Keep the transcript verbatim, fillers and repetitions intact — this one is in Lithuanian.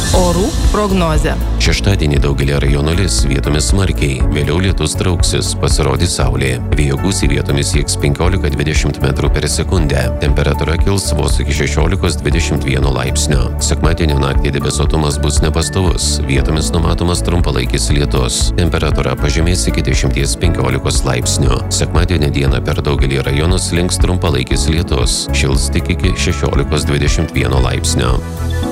Orų prognozė. Šeštadienį daugelį rajonų lis, vietomis smarkiai, vėliau lietus trauksis, pasirodys saulė. Vėjo gūsiai vietomis sieks penkiolika dvidešimt metrų per sekundę. Temperatūra kils vos iki šešiolikos dvidešimt vieno laipsnio. Sekmadienio naktį debesuotumas bus nepastovus, vietomis numatomas trumpalaikis lietus. Temperatūra pažemės iki dešimties penkiolikos laipsnių. Sekmadienio dieną per daugelį rajonų slinks trumpalaikis lietus, šils tik iki šešiolikos dvidešimt vieno laipsnio.